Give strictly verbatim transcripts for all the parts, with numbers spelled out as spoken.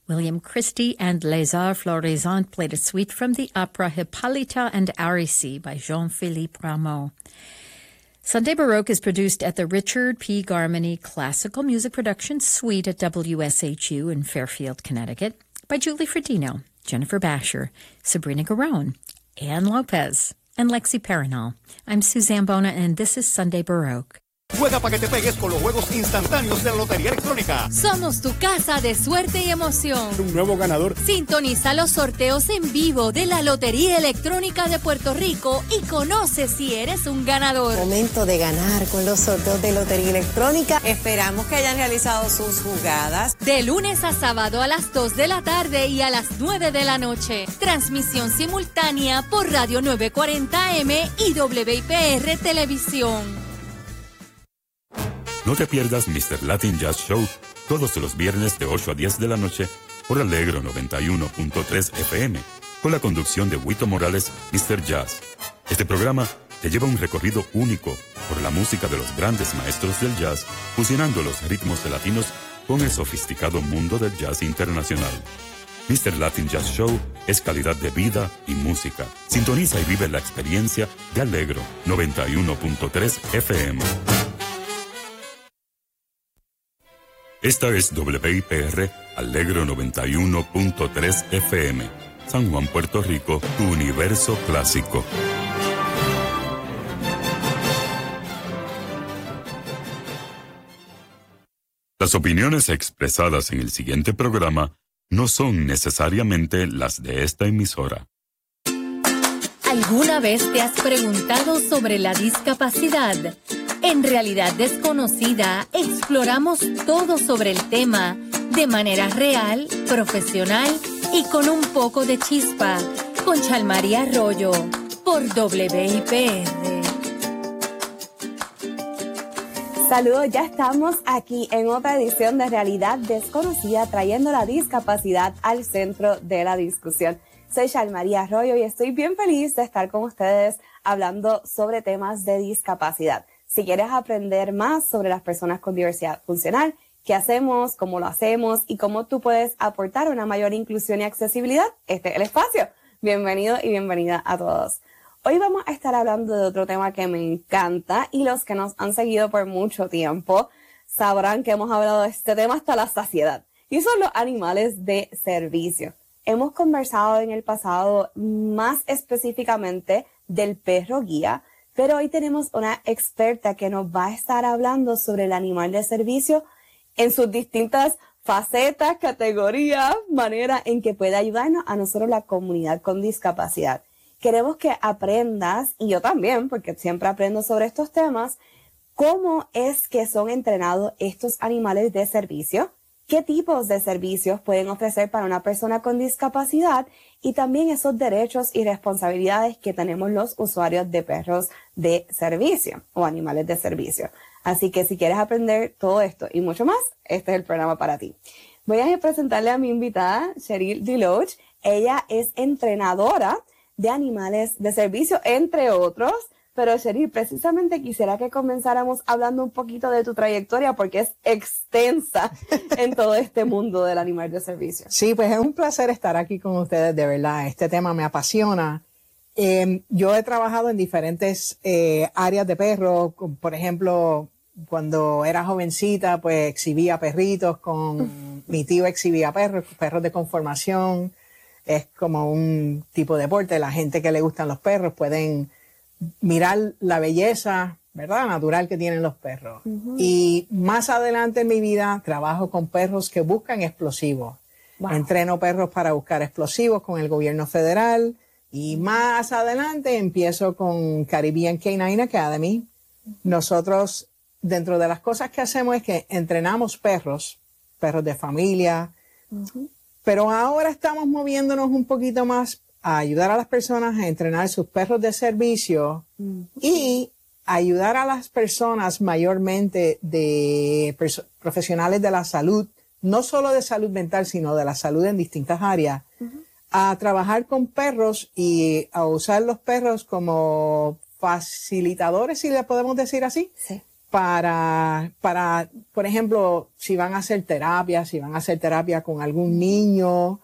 William Christie and Les Arts Florissants played a suite from the opera Hippolyta and Aricie by Jean-Philippe Rameau. Sunday Baroque is produced at the Richard P. Garmany Classical Music Production Suite at W S H U in Fairfield, Connecticut by Julie Fredino, Jennifer Basher, Sabrina Garone, Ann Lopez, and Lexi Perenal. I'm Suzanne Bona, and this is Sunday Baroque. Juega para que te pegues con los juegos instantáneos de la Lotería Electrónica. Somos tu casa de suerte y emoción. Un nuevo ganador. Sintoniza los sorteos en vivo de la Lotería Electrónica de Puerto Rico y conoce si eres un ganador. Momento de ganar con los sorteos de Lotería Electrónica. Esperamos que hayan realizado sus jugadas. De lunes a sábado a las dos de la tarde y a las nueve de la noche. Transmisión simultánea por Radio nueve cuarenta M y W I P R Televisión. No te pierdas mister Latin Jazz Show todos los viernes de ocho a diez de la noche por Alegro noventa y uno punto tres F M con la conducción de Huito Morales, mister Jazz. Este programa te lleva un recorrido único por la música de los grandes maestros del jazz, fusionando los ritmos latinos con el sofisticado mundo del jazz internacional. mister Latin Jazz Show es calidad de vida y música. Sintoniza y vive la experiencia de Alegro noventa y uno punto tres F M. Esta es W I P R Alegro noventa y uno punto tres F M, San Juan, Puerto Rico, tu universo clásico. Las opiniones expresadas en el siguiente programa no son necesariamente las de esta emisora. ¿Alguna vez te has preguntado sobre la discapacidad? En Realidad Desconocida, exploramos todo sobre el tema de manera real, profesional y con un poco de chispa, con Chalmari Arroyo, por W I P R. Saludos, ya estamos aquí en otra edición de Realidad Desconocida, trayendo la discapacidad al centro de la discusión. Soy Chalmari Arroyo y estoy bien feliz de estar con ustedes hablando sobre temas de discapacidad. Si quieres aprender más sobre las personas con diversidad funcional, qué hacemos, cómo lo hacemos y cómo tú puedes aportar una mayor inclusión y accesibilidad, este es el espacio. Bienvenido y bienvenida a todos. Hoy vamos a estar hablando de otro tema que me encanta y los que nos han seguido por mucho tiempo sabrán que hemos hablado de este tema hasta la saciedad. Y son los animales de servicio. Hemos conversado en el pasado más específicamente del perro guía, pero hoy tenemos una experta que nos va a estar hablando sobre el animal de servicio en sus distintas facetas, categorías, manera en que puede ayudarnos a nosotros la comunidad con discapacidad. Queremos que aprendas, y yo también, porque siempre aprendo sobre estos temas, cómo es que son entrenados estos animales de servicio, qué tipos de servicios pueden ofrecer para una persona con discapacidad y también esos derechos y responsabilidades que tenemos los usuarios de perros de servicio o animales de servicio. Así que si quieres aprender todo esto y mucho más, este es el programa para ti. Voy a presentarle a mi invitada, Cheryl Deloach. Ella es entrenadora de animales de servicio, entre otros. Pero, Cheryl, precisamente quisiera que comenzáramos hablando un poquito de tu trayectoria porque es extensa en todo este mundo del animal de servicio. Sí, pues es un placer estar aquí con ustedes, de verdad. Este tema me apasiona. Eh, yo he trabajado en diferentes eh, áreas de perros. Por ejemplo, cuando era jovencita, pues exhibía perritos con... Mi tío exhibía perros, perros de conformación. Es como un tipo de deporte. La gente que le gustan los perros pueden mirar la belleza, ¿verdad?, natural que tienen los perros. Uh-huh. Y más adelante en mi vida trabajo con perros que buscan explosivos. Wow. Entreno perros para buscar explosivos con el gobierno federal. Y más adelante empiezo con Caribbean Canine Academy. Uh-huh. Nosotros, dentro de las cosas que hacemos es que entrenamos perros, perros de familia. Uh-huh. Pero ahora estamos moviéndonos un poquito más a ayudar a las personas a entrenar sus perros de servicio mm. y ayudar a las personas mayormente de perso- profesionales de la salud, no solo de salud mental, sino de la salud en distintas áreas, uh-huh. a trabajar con perros y a usar los perros como facilitadores, si le podemos decir así, sí. para, para, por ejemplo, si van a hacer terapia, si van a hacer terapia con algún niño,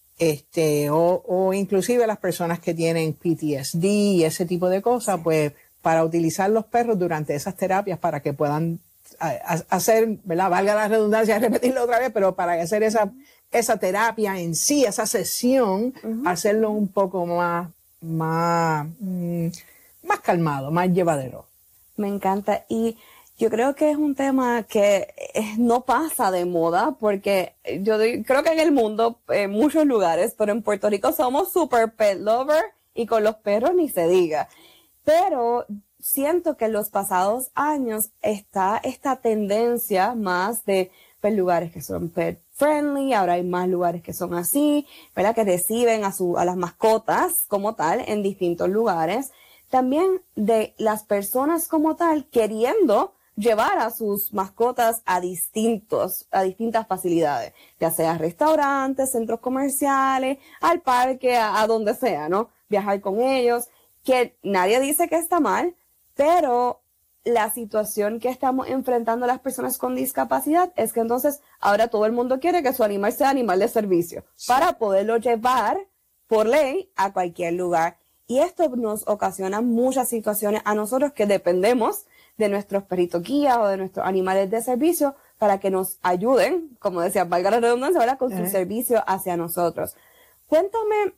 este, o, o inclusive las personas que tienen P T S D y ese tipo de cosas, pues para utilizar los perros durante esas terapias para que puedan a, a, hacer, ¿verdad? Valga la redundancia, repetirlo otra vez, pero para hacer esa, esa terapia en sí, esa sesión, uh-huh. hacerlo un poco más, más, mm, más calmado, más llevadero. Me encanta. Y yo creo que es un tema que no pasa de moda porque yo creo que en el mundo, en muchos lugares, pero en Puerto Rico somos super pet lover y con los perros ni se diga. Pero siento que en los pasados años está esta tendencia más de pues, lugares que son pet friendly, ahora hay más lugares que son así, ¿verdad? Que reciben a, su, a las mascotas como tal en distintos lugares. También de las personas como tal queriendo llevar a sus mascotas a distintos, a distintas facilidades, ya sea restaurantes, centros comerciales, al parque, a, a donde sea, ¿no? Viajar con ellos, que nadie dice que está mal, pero la situación que estamos enfrentando las personas con discapacidad es que entonces ahora todo el mundo quiere que su animal sea animal de servicio sí. para poderlo llevar por ley a cualquier lugar. Y esto nos ocasiona muchas situaciones a nosotros que dependemos de nuestros perritos guías o de nuestros animales de servicio para que nos ayuden, como decía, valga la redundancia, ahora con uh-huh. su servicio hacia nosotros. Cuéntame,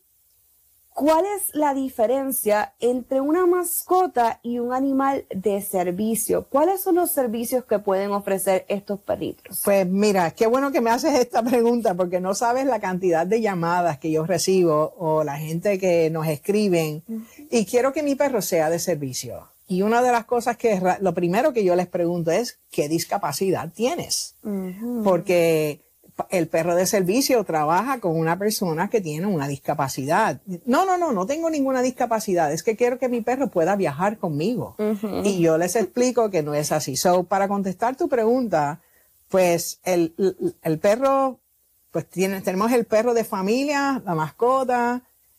¿cuál es la diferencia entre una mascota y un animal de servicio? ¿Cuáles son los servicios que pueden ofrecer estos perritos? Pues mira, qué bueno que me haces esta pregunta porque no sabes la cantidad de llamadas que yo recibo o la gente que nos escriben uh-huh. y quiero que mi perro sea de servicio. Y una de las cosas que lo primero que yo les pregunto es ¿qué discapacidad tienes? Uh-huh. Porque el perro de servicio trabaja con una persona que tiene una discapacidad. No, no, no, no tengo ninguna discapacidad. Es que quiero que mi perro pueda viajar conmigo. Uh-huh. Y yo les explico que no es así. So, para contestar tu pregunta, pues el, el, el perro, pues tiene, tenemos el perro de familia, la mascota,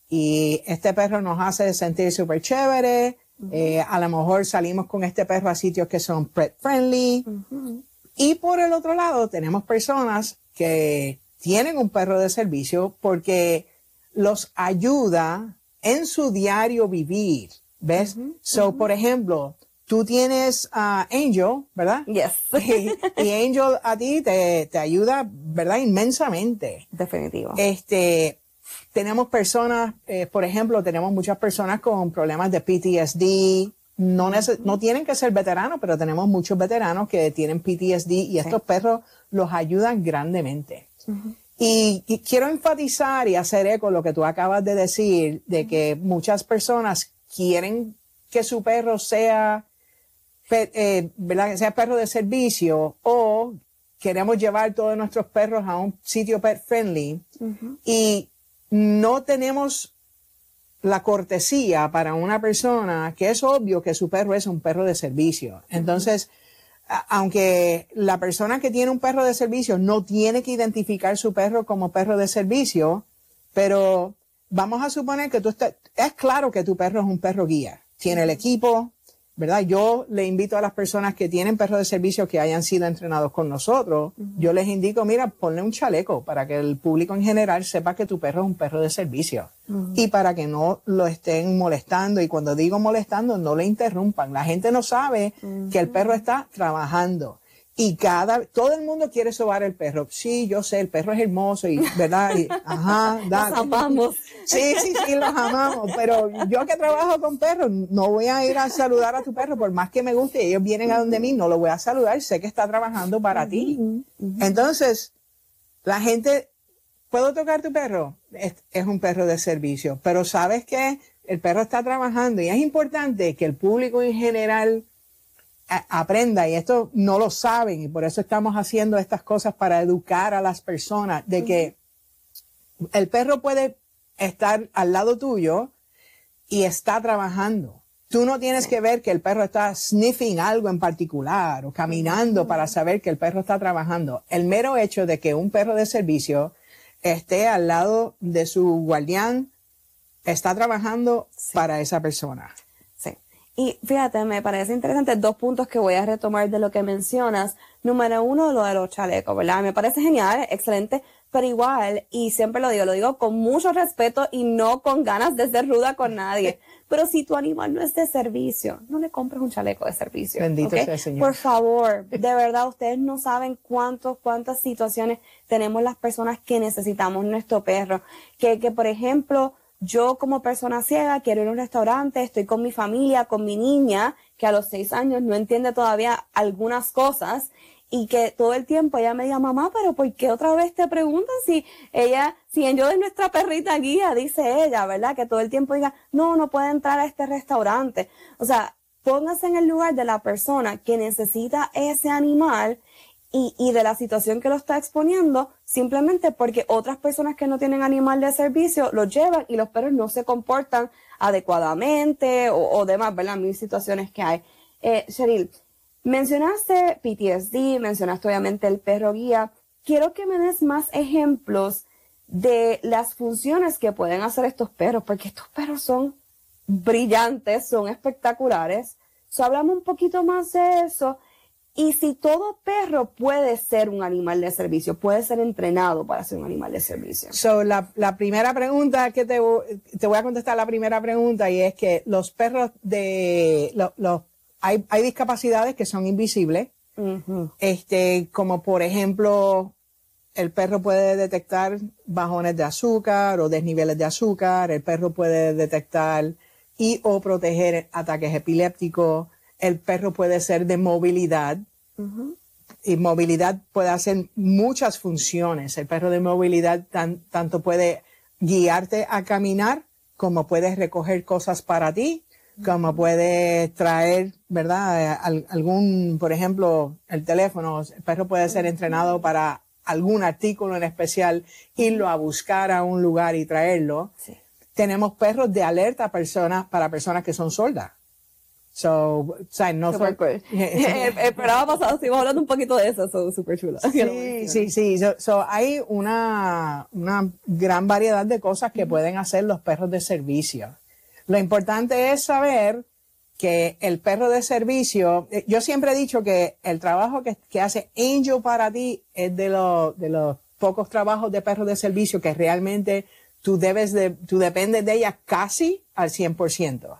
y este perro nos hace sentir súper chévere. Uh-huh. Eh, a lo mejor salimos con este perro a sitios que son pet friendly. Uh-huh. Y por el otro lado tenemos personas que tienen un perro de servicio porque los ayuda en su diario vivir, ¿ves? Uh-huh, so, uh-huh. por ejemplo, tú tienes a uh, Angel, ¿verdad? Yes. y, y Angel a ti te, te ayuda, ¿verdad? Inmensamente. Definitivo. Este, tenemos personas, eh, por ejemplo, tenemos muchas personas con problemas de P T S D. No, neces- no tienen que ser veteranos, pero tenemos muchos veteranos que tienen P T S D y estos sí. perros los ayudan grandemente. Uh-huh. Y, y quiero enfatizar y hacer eco lo que tú acabas de decir, de que muchas personas quieren que su perro sea, eh, ¿verdad? Que sea perro de servicio o queremos llevar todos nuestros perros a un sitio pet friendly uh-huh. y no tenemos la cortesía para una persona que es obvio que su perro es un perro de servicio. Entonces, a, aunque la persona que tiene un perro de servicio no tiene que identificar su perro como perro de servicio, pero vamos a suponer que tú estás, es claro que tu perro es un perro guía. Tiene el equipo, ¿verdad? Yo le invito a las personas que tienen perros de servicio que hayan sido entrenados con nosotros, uh-huh. yo les indico, mira, ponle un chaleco para que el público en general sepa que tu perro es un perro de servicio. Uh-huh. Y para que no lo estén molestando. Y cuando digo molestando, no le interrumpan. La gente no sabe uh-huh. que el perro está trabajando. Y cada, todo el mundo quiere sobar el perro. Sí, yo sé, el perro es hermoso y, ¿verdad? Y, ajá, da, los amamos. Sí, sí, sí, los amamos. Pero yo que trabajo con perros, no voy a ir a saludar a tu perro, por más que me guste, ellos vienen a donde mí, no lo voy a saludar, sé que está trabajando para uh-huh, ti. Uh-huh. Entonces, la gente, ¿puedo tocar tu perro? Es, es un perro de servicio, pero ¿sabes qué? El perro está trabajando y es importante que el público en general aprenda, y esto no lo saben, y por eso estamos haciendo estas cosas para educar a las personas de que uh-huh. el perro puede estar al lado tuyo y está trabajando. Tú no tienes que ver que el perro está sniffing algo en particular o caminando uh-huh. para saber que el perro está trabajando. El mero hecho de que un perro de servicio esté al lado de su guardián está trabajando sí. para esa persona. Y fíjate, me parece interesante dos puntos que voy a retomar de lo que mencionas. Número uno, lo de los chalecos, ¿verdad? Me parece genial, excelente, pero igual, y siempre lo digo, lo digo con mucho respeto y no con ganas de ser ruda con nadie. Pero si tu animal no es de servicio, no le compres un chaleco de servicio. Bendito ¿okay? sea el Señor. Por favor, de verdad, ustedes no saben cuántos, cuántas situaciones tenemos las personas que necesitamos nuestro perro. Que, que por ejemplo, yo como persona ciega quiero ir a un restaurante, estoy con mi familia, con mi niña, que a los seis años no entiende todavía algunas cosas, y que todo el tiempo ella me diga, mamá, pero ¿por qué otra vez te preguntan si ella, si yo de nuestra perrita guía, dice ella, ¿verdad? Que todo el tiempo diga, no, no puede entrar a este restaurante. O sea, póngase en el lugar de la persona que necesita ese animal y, y de la situación que lo está exponiendo, simplemente porque otras personas que no tienen animal de servicio lo llevan y los perros no se comportan adecuadamente o, o demás, ¿verdad? Mil situaciones que hay. Eh, Cheryl, mencionaste P T S D, mencionaste obviamente el perro guía. Quiero que me des más ejemplos de las funciones que pueden hacer estos perros, porque estos perros son brillantes, son espectaculares. So, hablamos un poquito más de eso. Y si todo perro puede ser un animal de servicio, puede ser entrenado para ser un animal de servicio. So, la, la primera pregunta que te, te voy a contestar, la primera pregunta, y es que los perros de los, los Hay, hay discapacidades que son invisibles, uh-huh. este, como por ejemplo, el perro puede detectar bajones de azúcar o desniveles de azúcar, el perro puede detectar y o proteger ataques epilépticos, el perro puede ser de movilidad, uh-huh. y movilidad puede hacer muchas funciones. El perro de movilidad tan, tanto puede guiarte a caminar como puede recoger cosas para ti, como puede traer, ¿verdad? Al, algún, por ejemplo, el teléfono, el perro puede ser entrenado para algún artículo en especial, irlo a buscar a un lugar y traerlo. Sí. Tenemos perros de alerta personas, para personas que son sordas. So, o sea, no super cool. El programa pasado estuvimos hablando un poquito de eso, so, super chulo. Sí, sí, sí. So, so, hay una, una gran variedad de cosas que mm-hmm. pueden hacer los perros de servicio. Lo importante es saber que el perro de servicio, yo siempre he dicho que el trabajo que, que hace Angel para ti es de los, de los pocos trabajos de perro de servicio que realmente tú debes de, tú dependes de ella casi al cien por ciento.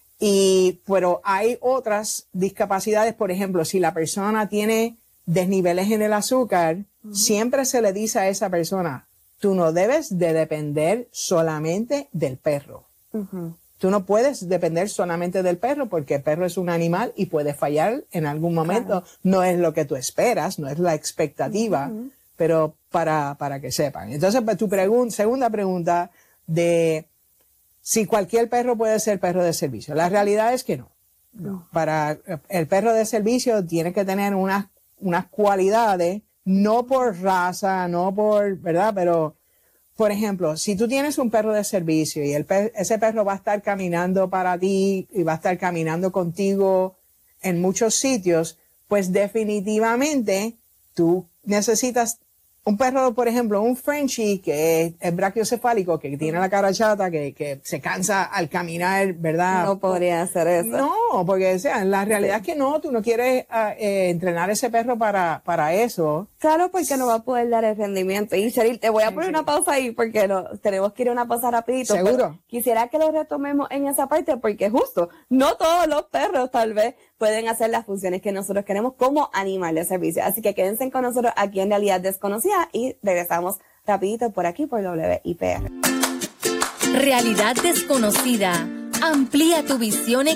Y, pero hay otras discapacidades, por ejemplo, si la persona tiene desniveles en el azúcar, uh-huh. siempre se le dice a esa persona, tú no debes de depender solamente del perro. Uh-huh. Tú no puedes depender solamente del perro porque el perro es un animal y puede fallar en algún momento. Claro. No es lo que tú esperas, no es la expectativa, uh-huh. pero para, para que sepan. Entonces, tu pregun- segunda pregunta de si cualquier perro puede ser perro de servicio. La realidad es que no. No. Para el perro de servicio tiene que tener unas, unas cualidades, no por raza, no por, ¿verdad? Pero, por ejemplo, si tú tienes un perro de servicio y el per- ese perro va a estar caminando para ti y va a estar caminando contigo en muchos sitios, pues definitivamente tú necesitas un perro, por ejemplo, un Frenchie que es, es brachiocefálico, que tiene la cara chata, que, que se cansa al caminar, ¿verdad? No podría hacer eso. No, porque o sea, la realidad sí. es que no, tú no quieres uh, eh, entrenar ese perro para, para eso. Claro, porque no va a poder dar el rendimiento. Y Cheryl, te voy a poner sí, una sí. pausa ahí porque no, tenemos que ir a una pausa rapidito. Seguro. Quisiera que lo retomemos en esa parte porque justo, no todos los perros tal vez pueden hacer las funciones que nosotros queremos como animal de servicio. Así que quédense con nosotros aquí en Realidad Desconocida y regresamos rapidito por aquí por W I P R. Realidad Desconocida. Amplía tu visión